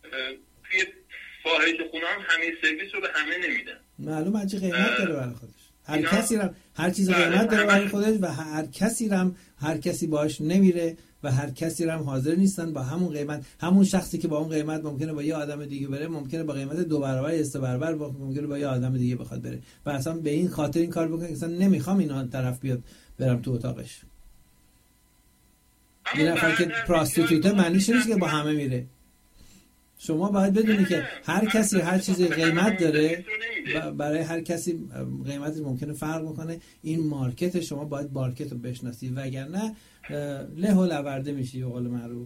توی فاحش خونه هم همه سرویس رو به همه نمیدن. معلوم هرچی قیمت داره برای خودش، هر کسی هم هر چیز قیمت داره برای خودش و هر کسی باهاش نمیره و هر کسی هم حاضر نیستن با همون قیمت. همون شخصی که با اون قیمت ممکنه با یه آدم دیگه بره، ممکنه با قیمت 2 برابر یا 3 برابر ممکنه با یه آدم دیگه بخواد بره و اصلا به این خاطر این کار بکنه که اصلا نمیخوام اینا طرف بیاد برم تو اتاقش. این نفر که پراستیتوته معنیش نیست که با همه میره. شما باید بدونی که هر کسی هر چیزی قیمت داره، برای هر کسی قیمتش ممکنه فرق بکنه. این مارکت، شما باید مارکت رو بشناسی وگرنه له و لورده میشی به قول معروف.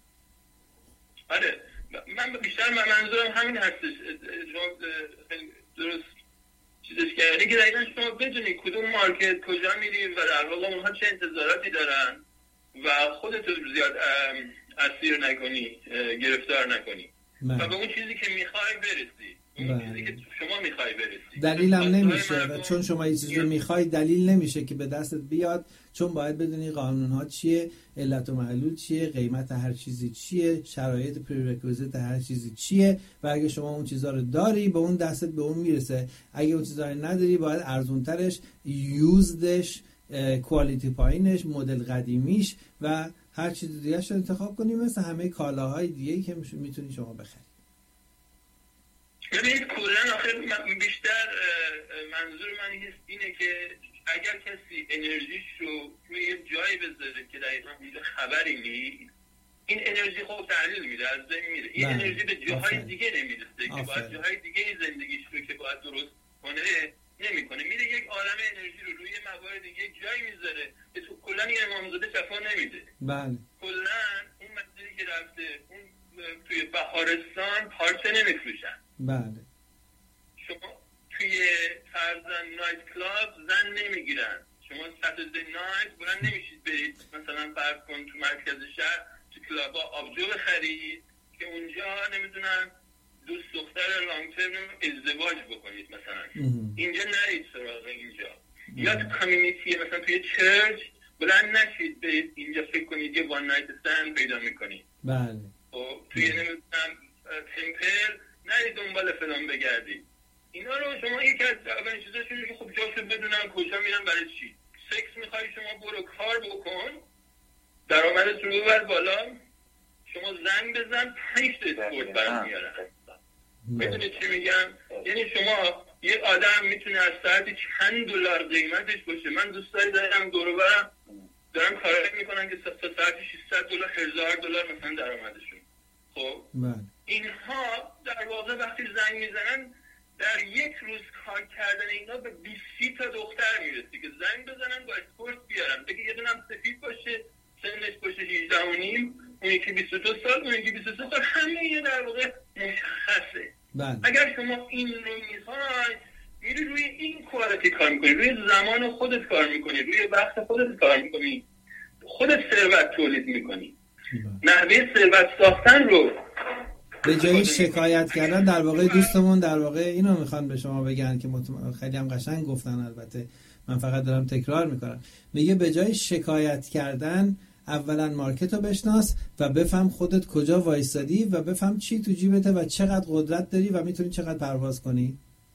آره من بیشتر منظورم همین هستش. شما درست چیزش کردی که دقیقا شما بدونی کدوم مارکت کجا میری و در واقع اونها چه انتظاراتی دارن و خودت رو زیاد اسیر نکنی، گرفتار نکنی و به اون چیزی که میخوای برسی، اون چیزی که شما میخوای برسی. دلیلم نمیشه و چون شما یه چیزی رو میخوای دلیل نمیشه که به دستت بیاد، چون باید بدونی قانونها چیه، علت و معلول چیه، قیمت هر چیزی چیه، شرایط پری‌رکوزیت هر چیزی چیه و اگه شما اون چیزا رو داری به اون دستت به اون میرسه. اگه اون چیزا رو نداری باید ارزونترش، یوزدش، کوالیتی پایینش، مدل قدیمیش و هر چیز دیگه رو انتخاب کنی مثل همه کالاهای دیگه‌ای که میتونی شما بخری. ببینید کلاً آخر بیشتر منظور من اینه که اگر کسی انرژیش رو توی یه جایی بذاره که دقیقاً هیچ خبری نیست، این انرژی خب تحلیل میده، از بین میره. این انرژی به جاهای دیگه نمیرسه که باید جاهای دیگه زندگیش رو که باید درست کنه نمیکنه، میره یک عالم انرژی رو روی موارد دیگه جایی میذاره که تو کلاً این امامزاده شفا نمیده. بله. کلاً اون مسئله که رفته اون توی بهارستان پارچه نمیفروشن. بله. شما توی فرزن نایت کلاب زن نمیگیرن. شما ساتردی نایت بلند نمیشید برید مثلا فرض کن تو مرکز شهر تو کلابا آبجو بخرید که اونجا نمیدونن دوست دختر لانگ ترم ازدواج بکنید مثلا. اینجا نرید سراغ اینجا. یا تو کامیونیتی مثلا توی چرچ بلند نشید برید اینجا فکر کنید یه وان نایت استند پیدا میکنید. بله. خب توی نمیدونم تمپل نرید دنبال فلان بگردید. اینا رو شما یکی از اولین چیزاشون که خب جاشو بدونن کجا میرن برای چی. سکس میخوای شما برو کار بکن، درآمدت رو ببر بالا، شما زنگ بزن 5 تا اسپورت برام میارن. میدونی چی میگم؟ یعنی شما یه آدم میتونه از ساعتی چند دلار قیمتش باشه. من دوستایی دارم دور و برم دارم کارایی میکنن که ساعتی $600 $1000 مثلا درآمدشون. خب اینها در واقع وقتی زنگ میزنن در یک روز کار کردن اینا به 20 تا دختر میرسی که زنگ بزنن با اسپورت بیارن. بگه یه دونم سفید باشه، سنش باشه 18 و نیم، اون یکی 22 سال، اون یکی 23 سال، همه یه در واقع مشخصه. اگر شما این رو میخوای میری روی این کوالیتی کار میکنی، روی زمان خودت کار میکنی، روی وقت خودت کار میکنی، خودت ثروت تولید میکنی. نحوه ثروت ساختن رو به جای شکایت کردن، در واقع دوستمون در واقع اینو میخوان به شما بگن که خیلی هم قشنگ گفتن، البته من فقط دارم تکرار میکنم. میگه به جای شکایت کردن اولا مارکت رو بشناس و بفهم خودت کجا وایسادی و بفهم چی تو جیبته و چقدر قدرت داری و میتونی چقدر پرواز کنی.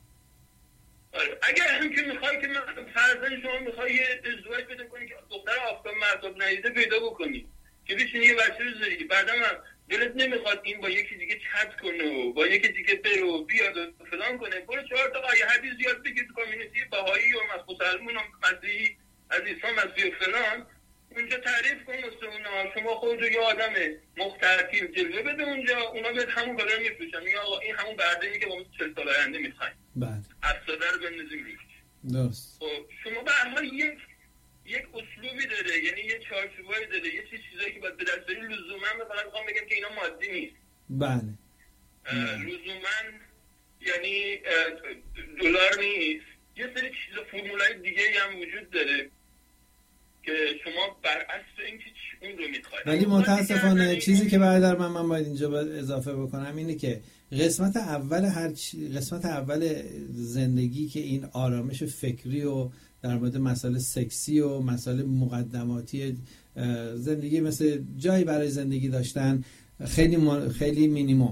اگر هم که میخوای که فرضاً شما میخوای ازدواج بده کنی که دختر آفتاب مرداب ندیده پیدا بکنی که بشینی یه بچه بذاری، بعدم هم دلت نمیخواد این با یکی دیگه چت کنه و با یکی دیگه برو بیاد و فلان کنه، برو 4 تا آیه حدیث یاد بگیر تو کامیونیتی بهایی و مسلمان و مسیحی از عیسی مسیح و فلان، اونجا تعریف کن واسه اونا. شما خود رو یه آدم مخترتیل جلوه بده اونجا، اونا بهت همون کارا میفروشن. میگه آقا این همون برده‌ای که ما 40 سال آینده میخوایم. بعد افساده رو بندازیم روش. درست. خب شما به هر حال یک اسلوبی داره، یعنی یه چارچوبایی داره، یه چیزایی که باید به دست بری. لزوما مثلا میخوام بگم که اینا مادی نیست. بله. لزوما یعنی دلار نیست. یه سری چیزا فرمولای دیگه هم وجود داره که شما بر اساس اینکه اون رو میخواید. ولی متاسفانه چیزی که برادر من باید اینجا باید اضافه بکنم اینه که قسمت اول زندگی که این آرامش فکری و در مورد مسائل سکسی و مسائل مقدماتی زندگی مثل جایی برای زندگی داشتن خیلی مینیمم